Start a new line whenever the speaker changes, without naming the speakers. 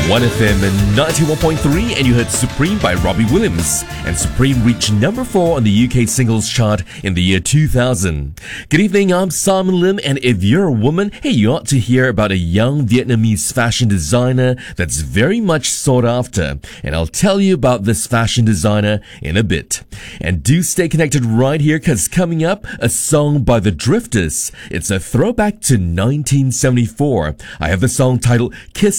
1FM and 91.3, and you heard Supreme by Robbie Williams. And Supreme reached number 4 on the UK singles chart in the year 2000. Good evening, I'm Simon Lim, and if you're a woman, hey, you ought to hear about a young Vietnamese fashion designer that's very much sought after. And I'll tell you about this fashion designer in a bit. And do stay connected right here, because coming up, a song by The Drifters. It's a throwback to 1974. I have the song titled Kiss